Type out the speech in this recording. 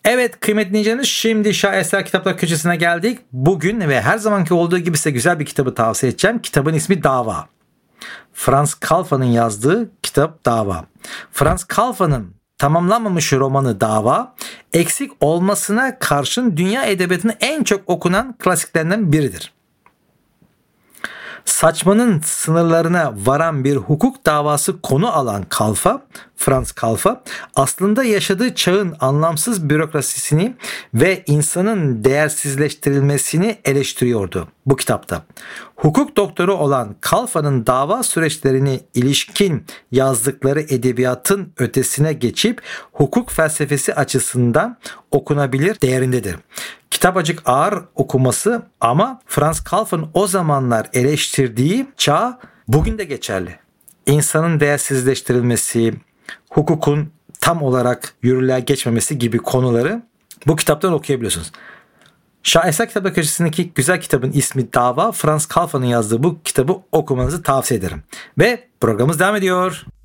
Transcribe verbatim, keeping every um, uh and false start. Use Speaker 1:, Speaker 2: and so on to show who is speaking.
Speaker 1: Evet kıymetli dinleyicilerimiz, şimdi Şaheser Kitaplar Köşesi'ne geldik. Bugün ve her zamanki olduğu gibi size güzel bir kitabı tavsiye edeceğim. Kitabın ismi Dava. Franz Kafka'nın yazdığı kitap Dava. Franz Kafka'nın tamamlanmamış romanı Dava, eksik olmasına karşın dünya edebiyatının en çok okunan klasiklerinden biridir. Saçmanın sınırlarına varan bir hukuk davası konu alan Kafka, Franz Kafka, aslında yaşadığı çağın anlamsız bürokrasisini ve insanın değersizleştirilmesini eleştiriyordu bu kitapta. Hukuk doktoru olan Kafka'nın dava süreçlerine ilişkin yazdıkları edebiyatın ötesine geçip hukuk felsefesi açısından okunabilir değerindedir. Kitap acık ağır okuması ama Franz Kafka'nın o zamanlar eleştirdiği çağ bugün de geçerli. İnsanın değersizleştirilmesi, hukukun tam olarak yürürlüğe geçmemesi gibi konuları bu kitaptan okuyabiliyorsunuz. Şaheser Kitaplar Köşesi'ndeki güzel kitabın ismi Dava. Franz Kafka'nın yazdığı bu kitabı okumanızı tavsiye ederim. Ve programımız devam ediyor.